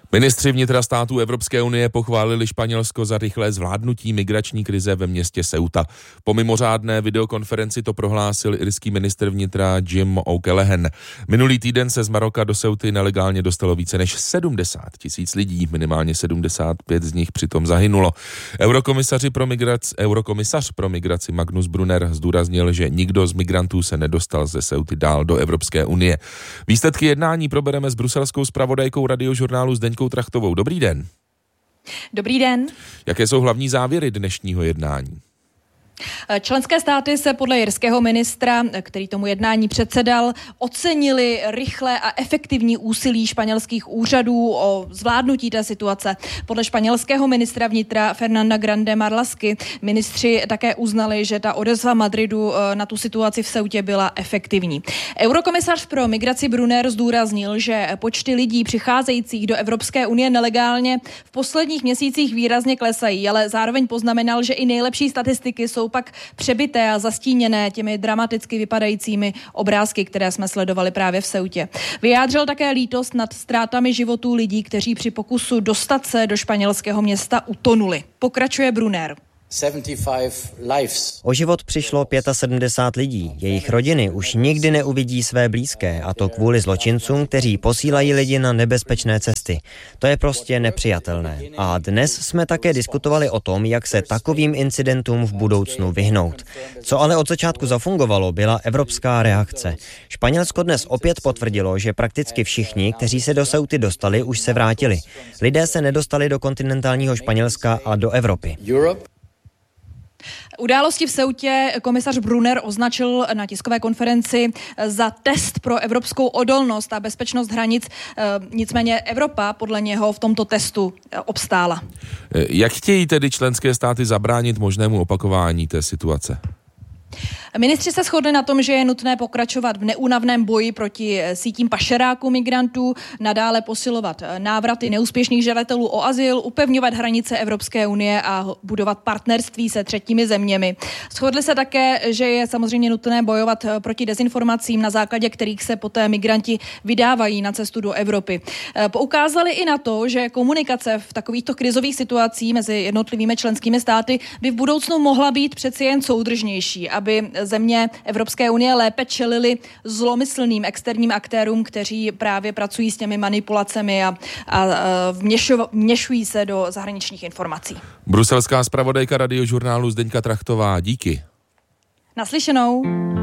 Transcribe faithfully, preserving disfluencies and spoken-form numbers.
Ministři vnitra států Evropské unie pochválili Španělsko za rychlé zvládnutí migrační krize ve městě Ceuta. Po mimořádné videokonferenci to prohlásil irský ministr vnitra Jim O'Callaghan. Minulý týden se z Maroka do Ceuty nelegálně dostalo více než sedmdesát tisíc lidí, minimálně sedmdesát pět z nich přitom zahynulo. Eurokomisaři pro migraci, eurokomisař pro migraci Magnus Brunner zdůraznil, že nikdo z migrantů se nedostal ze Ceuty dál do Evropské unie. Výsledky jednání probereme s bruselskou zpravodajkou Radiožurnálu Zdeňkou Trachtovou. Dobrý den. Dobrý den. Jaké jsou hlavní závěry dnešního jednání? Členské státy se podle irského ministra, který tomu jednání předsedal, ocenili rychlé a efektivní úsilí španělských úřadů o zvládnutí té situace. Podle španělského ministra vnitra Fernanda Grande Marlasky ministři také uznali, že ta odezva Madridu na tu situaci v Ceutě byla efektivní. Eurokomisař pro migraci Brunner zdůraznil, že počty lidí přicházejících do Evropské unie nelegálně v posledních měsících výrazně klesají, ale zároveň poznamenal, že i nejlepší statistiky jsou pak přebité a zastíněné těmi dramaticky vypadajícími obrázky, které jsme sledovali právě v Ceutě. Vyjádřil také lítost nad ztrátami životů lidí, kteří při pokusu dostat se do španělského města utonuli. Pokračuje Brunner. O život přišlo sedmdesát pět lidí. Jejich rodiny už nikdy neuvidí své blízké, a to kvůli zločincům, kteří posílají lidi na nebezpečné cesty. To je prostě nepřijatelné. A dnes jsme také diskutovali o tom, jak se takovým incidentům v budoucnu vyhnout. Co ale od začátku zafungovalo, byla evropská reakce. Španělsko dnes opět potvrdilo, že prakticky všichni, kteří se do Ceuty dostali, už se vrátili. Lidé se nedostali do kontinentálního Španělska a do Evropy. Události v Ceutě komisař Brunner označil na tiskové konferenci za test pro evropskou odolnost a bezpečnost hranic. Nicméně Evropa podle něho v tomto testu obstála. Jak chtějí tedy členské státy zabránit možnému opakování té situace? Ministři se shodli na tom, že je nutné pokračovat v neúnavném boji proti sítím pašeráků migrantů, nadále posilovat návraty neúspěšných žadatelů o azyl, upevňovat hranice Evropské unie a budovat partnerství se třetími zeměmi. Shodli se také, že je samozřejmě nutné bojovat proti dezinformacím, na základě kterých se poté migranti vydávají na cestu do Evropy. Poukázali i na to, že komunikace v takovýchto krizových situacích mezi jednotlivými členskými státy by v budoucnu mohla být přeci jen soudržnější, aby země Evropské unie lépe čelily zlomyslným externím aktérům, kteří právě pracují s těmi manipulacemi a, a, a vměšo, vměšují se do zahraničních informací. Bruselská zpravodajka Radiožurnálu Zdeňka Trachtová, díky. Naslyšenou.